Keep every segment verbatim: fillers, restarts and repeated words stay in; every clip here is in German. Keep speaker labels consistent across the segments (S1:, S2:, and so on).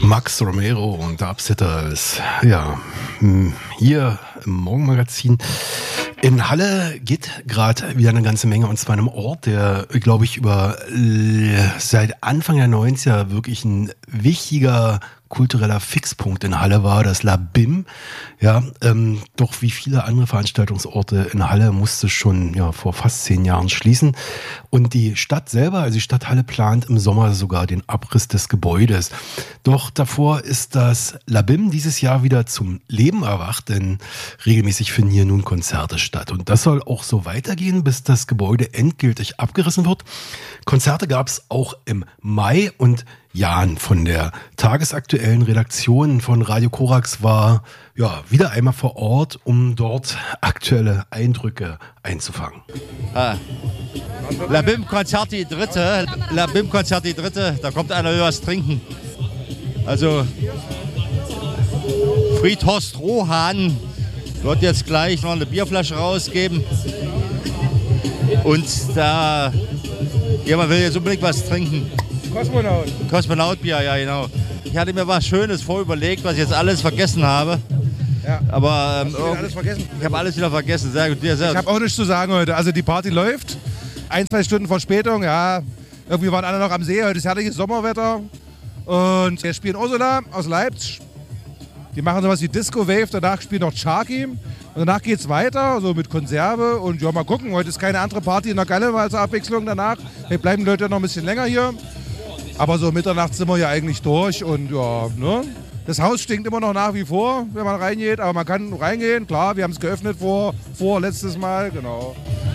S1: Max Romero und Upsetters. Ja, hier im Morgenmagazin. In Halle geht gerade wieder eine ganze Menge, und zwar an einem Ort, der, glaube ich, über seit Anfang der neunziger wirklich ein wichtiger kultureller Fixpunkt in Halle war, das La Bim. Ja, ähm, doch wie viele andere Veranstaltungsorte in Halle musste schon ja vor fast zehn Jahren schließen. Und die Stadt selber, also die Stadt Halle, plant im Sommer sogar den Abriss des Gebäudes. Doch davor ist das La Bim dieses Jahr wieder zum Leben erwacht, denn regelmäßig finden hier nun Konzerte statt. Und das soll auch so weitergehen, bis das Gebäude endgültig abgerissen wird. Konzerte gab es auch im Mai, und Jan von der tagesaktuellen Redaktion von Radio Korax war ja wieder einmal vor Ort, um dort aktuelle Eindrücke einzufangen.
S2: Ah. La Bim Konzert die dritte, La Bim Konzert die dritte, da kommt einer will was trinken. Also Friedhorst Rohan wird jetzt gleich noch eine Bierflasche rausgeben, und da jemand will jetzt unbedingt was trinken.
S3: Kosmonaut.
S2: Kosmonautbier, ja genau. Ich hatte mir was Schönes vorüberlegt, was ich jetzt alles vergessen habe.
S3: Ja.
S2: Aber ähm,
S3: Hast du wieder alles vergessen?
S2: Ich habe alles wieder vergessen. Sehr gut. Sehr, sehr
S3: Ich habe auch nichts zu sagen heute. Also die Party läuft. Ein, zwei Stunden Verspätung, ja. Irgendwie waren alle noch am See. Heute ist herrliches Sommerwetter. Und wir spielen Ursula aus Leipzig. Die machen sowas wie Disco Wave. Danach spielen noch Sharky. Und danach geht's weiter, so mit Konserve. Und ja, mal gucken. Heute ist keine andere Party in der Galle, weil zur Abwechslung danach. Wir bleiben die Leute noch ein bisschen länger hier. Aber so Mitternacht sind wir ja eigentlich durch. Und ja, ne? Das Haus stinkt immer noch nach wie vor, wenn man reingeht. Aber man kann reingehen. Klar, wir haben es geöffnet vor, vor letztes Mal. Genau.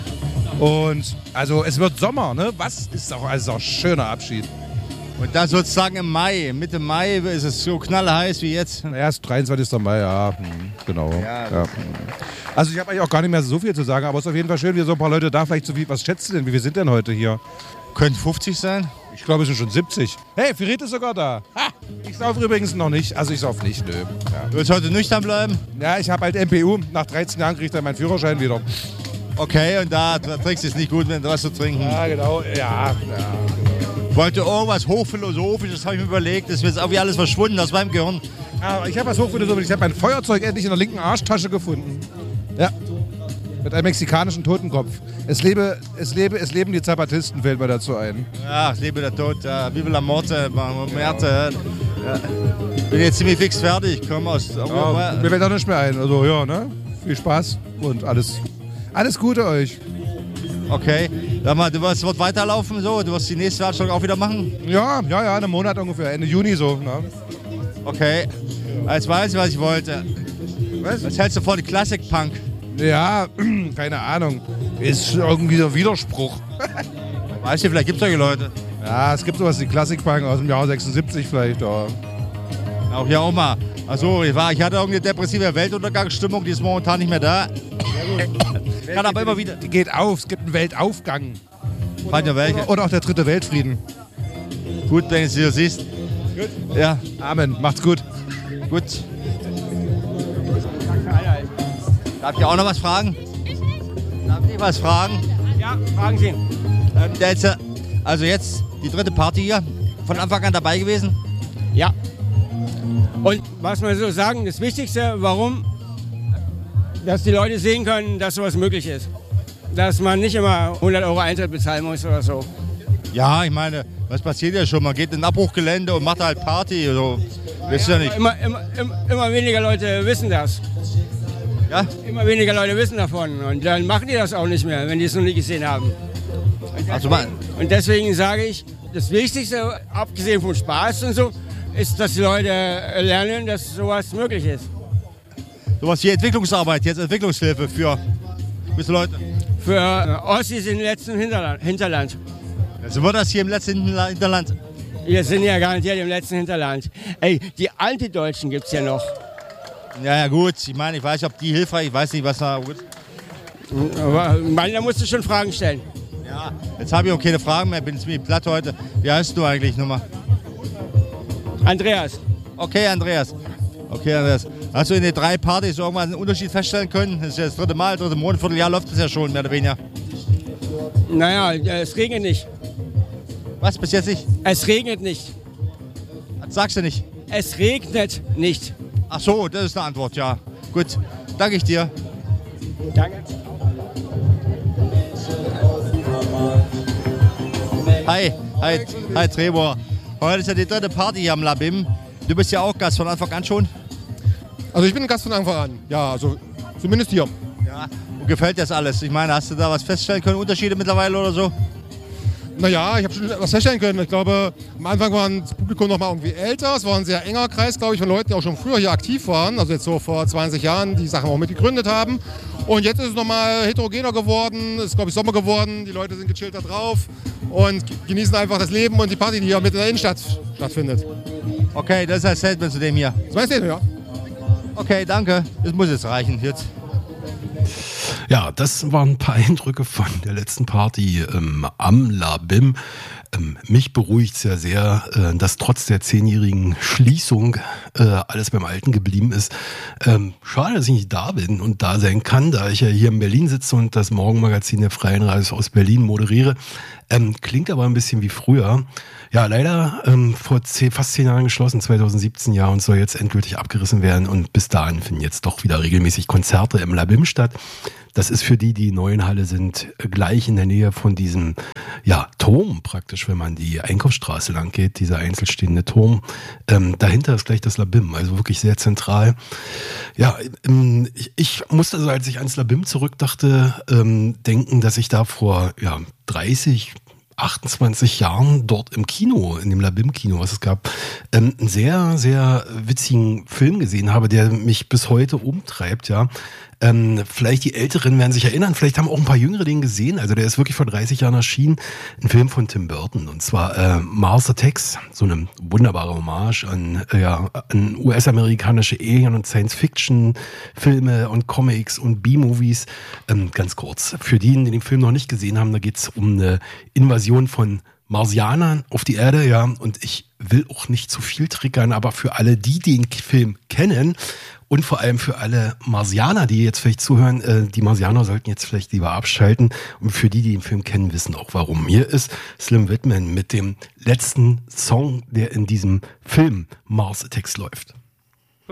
S3: Und also es wird Sommer, ne? Was ist auch, also auch ein schöner Abschied.
S2: Und dann sozusagen im Mai, Mitte Mai ist es so knallheiß wie jetzt.
S3: Erst dreiundzwanzigsten Mai, ja, hm, genau.
S2: Ja.
S3: Ja. Also ich habe eigentlich auch gar nicht mehr so viel zu sagen, aber es ist auf jeden Fall schön, wie so ein paar Leute da. Vielleicht so wie, was schätzt du denn, wie wir sind denn heute hier?
S2: Könnte fünfzig sein.
S3: Ich glaube, es sind schon siebzig. Hey, Firit ist sogar da. Ha, ich sauf übrigens noch nicht, also ich sauf nicht, nö. Ja,
S2: Du willst heute nüchtern bleiben?
S3: ja ich habe halt M P U. Nach dreizehn Jahren kriege ich dann meinen Führerschein wieder.
S2: Okay, und da trinkst du es nicht gut, wenn du was zu trinken.
S3: Ja, genau, ja. ja.
S2: Ich wollte irgendwas Hochphilosophisches, habe ich mir überlegt. Das ist jetzt irgendwie alles verschwunden aus meinem Gehirn.
S3: Aber ich habe was hochphilosophisches. Ich habe mein Feuerzeug endlich in der linken Arschtasche gefunden. Ja. Mit einem mexikanischen Totenkopf. Es lebe, es lebe, es leben die Zapatisten, fällt mir dazu ein.
S2: Ja, ich lebe der Tod. Ja. Vive la Morte, Merte. Ja. Bin jetzt ziemlich fix fertig. Komm aus.
S3: Ja, mir fällt auch nicht mehr ein. Also ja, ne? Viel Spaß und alles, alles Gute euch.
S2: Okay. Sag mal, du wirst wird weiterlaufen so? Du wirst die nächste Veranstaltung auch wieder machen?
S3: Ja, ja, ja, einen Monat ungefähr, Ende Juni so. Ne?
S2: Okay. Jetzt weiß ich, was ich wollte.
S3: Was?
S2: Was hältst du vor dem Classic Punk?
S3: Ja, keine Ahnung. Ist irgendwie ein Widerspruch.
S2: Weißt du, vielleicht gibt es solche Leute.
S3: Ja, es gibt sowas wie Klassikpunk aus dem Jahr sechsundsiebzig vielleicht. Ja.
S2: Auch hier auch mal. Achso, ich, war, ich hatte irgendeine depressive Weltuntergangsstimmung, die ist momentan nicht mehr da. Kann aber immer wieder.
S3: Die geht auf, es gibt einen Weltaufgang.
S2: Fand ja welche.
S3: Oder, oder auch der dritte Weltfrieden.
S2: Gut, wenn du es hier siehst.
S3: Gut.
S2: Ja,
S3: Amen, macht's gut.
S2: gut. Darf ich auch noch was fragen? Darf ich was fragen?
S4: Ja, fragen Sie.
S2: Ähm, der jetzt, äh, also jetzt die dritte Party hier, von Anfang an dabei gewesen?
S4: Ja. Und was man so sagen, das Wichtigste, warum, dass die Leute sehen können, dass sowas möglich ist. Dass man nicht immer hundert Euro Eintritt bezahlen muss oder so.
S2: Ja, ich meine, was passiert ja schon? Man geht in ein Abbruchgelände und macht halt Party. So. Wisst ihr ja nicht.
S4: Immer, immer, immer, immer weniger Leute wissen das.
S2: Ja?
S4: Immer weniger Leute wissen davon. Und dann machen die das auch nicht mehr, wenn die es noch nie gesehen haben. Und
S2: Also mal,
S4: Und deswegen sage ich, das Wichtigste, abgesehen vom Spaß und so, ist, dass die Leute lernen, dass sowas möglich ist.
S2: sowas wie Entwicklungsarbeit, jetzt Entwicklungshilfe für gewisse Leute.
S4: Für Ossis im letzten Hinterland. Hinterland.
S2: Also wird das hier im letzten Hinterland.
S4: Wir sind ja garantiert im letzten Hinterland. Ey, die Antideutschen gibt's ja noch.
S2: Ja, ja gut, ich meine, ich weiß nicht, ob die hilfreich, ich weiß nicht, was da gut.
S4: Aber Mann, da musst du schon Fragen stellen.
S2: Ja, jetzt habe ich auch keine Fragen mehr, bin ziemlich platt heute. Wie heißt du eigentlich nochmal?
S4: Andreas.
S2: Okay, Andreas. Okay, Andreas. Hast du in den drei Partys irgendwann einen Unterschied feststellen können? Das ist ja das dritte Mal, dritte Monat, Vierteljahr läuft das ja schon, mehr oder weniger.
S4: Naja, es regnet nicht.
S2: Was, bis jetzt nicht?
S4: Es regnet nicht.
S2: Das sagst du nicht.
S4: es regnet nicht.
S2: Ach so, das ist eine Antwort, ja. Gut, danke ich dir.
S4: Danke.
S2: Hi, hi, hi Trebor. Heute ist ja die dritte Party hier am Labim. Du bist ja auch Gast von Anfang an schon.
S5: Also ich bin ein Gast von Anfang an, ja, also zumindest hier.
S2: Ja. Und gefällt dir das alles? Ich meine, hast du da was feststellen können, Unterschiede mittlerweile oder so?
S5: Naja, ich habe schon was feststellen können. Ich glaube, am Anfang war das Publikum noch mal irgendwie älter. Es war ein sehr enger Kreis, glaube ich, von Leuten, die auch schon früher hier aktiv waren. Also jetzt so vor zwanzig Jahren, die Sachen auch mitgegründet haben. Und jetzt ist es nochmal heterogener geworden. Es ist, glaube ich, Sommer geworden. Die Leute sind gechillt da drauf und genießen einfach das Leben und die Party, die hier mit in der Innenstadt stattfindet.
S2: Okay, das ist ein Statement zu dem hier.
S5: Das ist mein Statement, ja.
S2: Okay, danke. Das muss jetzt reichen jetzt.
S1: Ja, das waren ein paar Eindrücke von der letzten Party ähm, am Labim. Ähm, mich beruhigt es ja sehr, äh, dass trotz der zehnjährigen Schließung äh, alles beim Alten geblieben ist. Ähm, schade, dass ich nicht da bin und da sein kann, da ich ja hier in Berlin sitze und das Morgenmagazin der Freien Radios aus Berlin moderiere. Ähm, klingt aber ein bisschen wie früher. Ja, leider ähm, vor zehn, fast zehn Jahren geschlossen, zwanzig siebzehn ja, und soll jetzt endgültig abgerissen werden. Und bis dahin finden jetzt doch wieder regelmäßig Konzerte im Labim statt. Das ist für die, die neu in Halle sind, gleich in der Nähe von diesem ja, Turm praktisch, wenn man die Einkaufsstraße lang geht, dieser einzelstehende Turm. Ähm, dahinter ist gleich das Labim, also wirklich sehr zentral. Ja, ähm, ich, ich musste, also als ich ans Labim zurückdachte, ähm, denken, dass ich da vor ja, dreißig, achtundzwanzig Jahren dort im Kino, in dem Labim-Kino, was es gab, ähm, einen sehr, sehr witzigen Film gesehen habe, der mich bis heute umtreibt, ja. Ähm, vielleicht die Älteren werden sich erinnern, vielleicht haben auch ein paar Jüngere den gesehen, also der ist wirklich vor dreißig Jahren erschienen, ein Film von Tim Burton, und zwar äh, Mars Attacks, so eine wunderbare Hommage an, äh, ja, an U S-amerikanische Alien- und Science-Fiction-Filme und Comics und B-Movies. Ähm, ganz kurz, für diejenigen, die den Film noch nicht gesehen haben, da geht es um eine Invasion von Marsianern auf die Erde, ja, und ich will auch nicht zu viel triggern, aber für alle, die den Film kennen und vor allem für alle Marsianer, die jetzt vielleicht zuhören, äh, die Marsianer sollten jetzt vielleicht lieber abschalten, und für die, die den Film kennen, wissen auch warum. Hier ist Slim Whitman mit dem letzten Song, der in diesem Film Mars Attacks läuft.